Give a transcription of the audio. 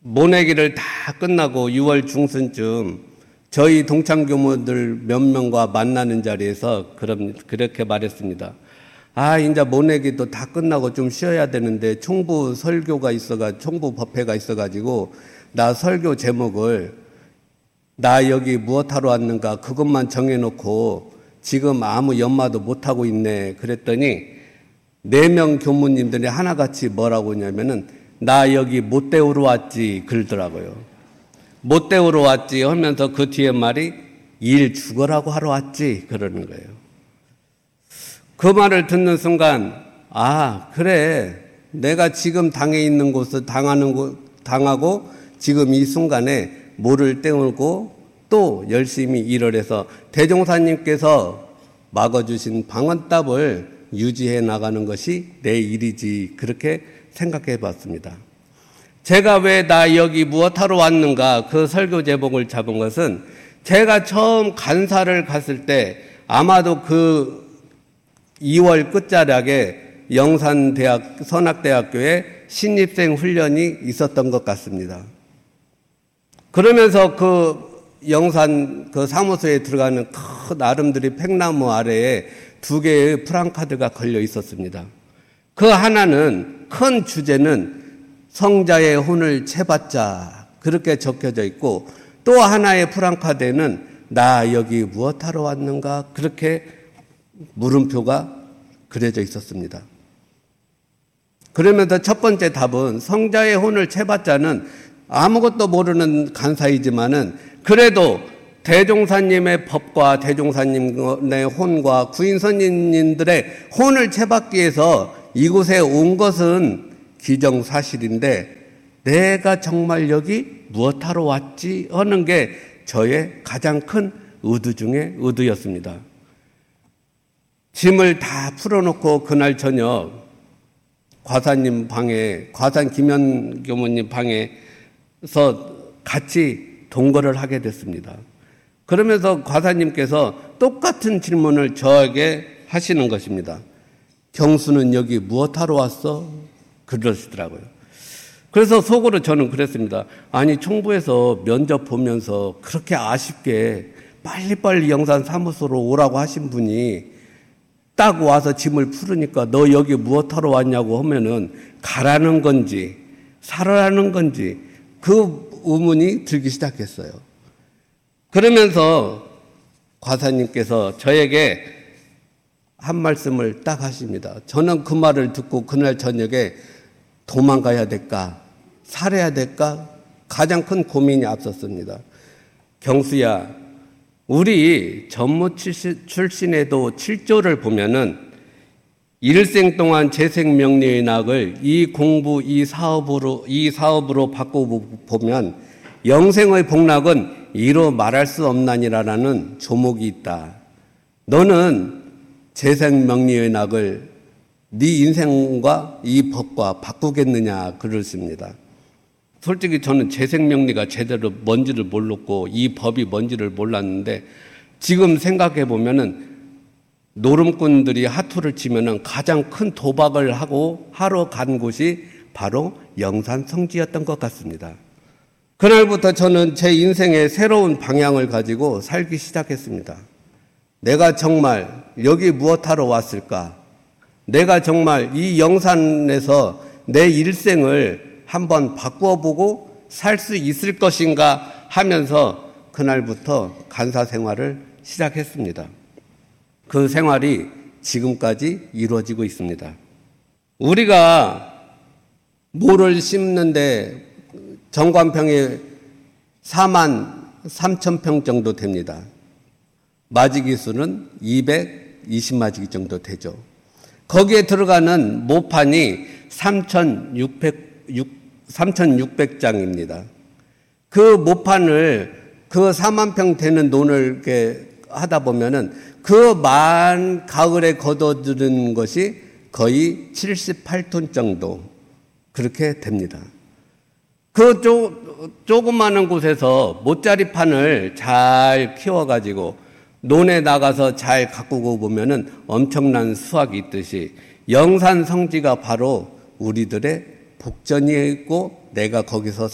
모내기를 다 끝나고 6월 중순쯤 저희 동창교무들 몇 명과 만나는 자리에서 그렇게 말했습니다. 이제 모내기도 다 끝나고 좀 쉬어야 되는데 총부 총부 법회가 있어가지고 나 설교 제목을 나 여기 무엇하러 왔는가 그것만 정해놓고 지금 아무 연마도 못하고 있네. 그랬더니 4명 교무님들이 하나같이 뭐라고 하냐면은 나 여기 못 때우러 왔지 그러더라고요. 못 때우러 왔지 하면서 그 뒤에 말이 일 죽으라고 하러 왔지 그러는 거예요. 그 말을 듣는 순간 그래 내가 지금 당해 있는 곳을 당하고 지금 이 순간에 모를 때우고 또 열심히 일을 해서 대종사님께서 막아주신 방언답을 유지해 나가는 것이 내 일이지 그렇게 생각해 봤습니다. 제가 왜 나 여기 무엇하러 왔는가 그 설교 제목을 잡은 것은 제가 처음 간사를 갔을 때 아마도 그 2월 끝자락에 영산대학 선악대학교에 신입생 훈련이 있었던 것 같습니다. 그러면서 그 영산 그 사무소에 들어가는 큰 아름드리 팽나무 아래에 2개의 프랑카드가 걸려 있었습니다. 그 하나는 큰 주제는 성자의 혼을 채받자 그렇게 적혀져 있고 또 하나의 프랑카드에는 나 여기 무엇하러 왔는가 그렇게 물음표가 그려져 있었습니다. 그러면서 첫 번째 답은 성자의 혼을 채받자는 아무것도 모르는 간사이지만은 그래도 대종사님의 법과 대종사님의 혼과 구인선님들의 혼을 채받기 위해서 이곳에 온 것은 기정사실인데 내가 정말 여기 무엇하러 왔지 하는 게 저의 가장 큰 의두 중에 의두였습니다. 짐을 다 풀어놓고 그날 저녁 과산 김현 교무님 방에서 같이 동거를 하게 됐습니다. 그러면서 과사님께서 똑같은 질문을 저에게 하시는 것입니다. 경수는 여기 무엇하러 왔어? 그러시더라고요. 그래서 속으로 저는 그랬습니다. 아니 총부에서 면접 보면서 그렇게 아쉽게 빨리빨리 영산 사무소로 오라고 하신 분이 딱 와서 짐을 풀으니까 너 여기 무엇하러 왔냐고 하면은 가라는 건지 살아라는 건지 그 의문이 들기 시작했어요. 그러면서 과사님께서 저에게 한 말씀을 딱 하십니다. 저는 그 말을 듣고 그날 저녁에 도망가야 될까 살아야 될까 가장 큰 고민이 앞섰습니다. 경수야, 우리 전무 출신에도 7조를 보면은 일생 동안 재생명리의 낙을 이 공부, 이 사업으로 바꿔보면 영생의 복락은 이로 말할 수 없나니라라는 조목이 있다. 너는 재생명리의 낙을 네 인생과 이 법과 바꾸겠느냐 그러십니다. 솔직히 저는 재생명리가 제대로 뭔지를 몰랐고 이 법이 뭔지를 몰랐는데 지금 생각해 보면은 노름꾼들이 하투를 치면은 가장 큰 도박을 하고 하러 간 곳이 바로 영산 성지였던 것 같습니다. 그날부터 저는 제 인생의 새로운 방향을 가지고 살기 시작했습니다. 내가 정말 여기 무엇하러 왔을까? 내가 정말 이 영산에서 내 일생을 한번 바꾸어보고 살 수 있을 것인가 하면서 그날부터 간사 생활을 시작했습니다. 그 생활이 지금까지 이루어지고 있습니다. 우리가 모를 심는데 정관평이 4만 3천 평 정도 됩니다. 마지기 수는 220마지기 정도 되죠. 거기에 들어가는 모판이 3,600장입니다. 그 모판을 그 4만 평 되는 논을 이렇게 하다 보면은 그 만 가을에 걷어들은 것이 거의 78톤 정도 그렇게 됩니다. 그 조그마한 곳에서 모짜리판을 잘 키워가지고 논에 나가서 잘 가꾸고 보면은 엄청난 수확이 있듯이 영산 성지가 바로 우리들의 복전이 있고 내가 거기서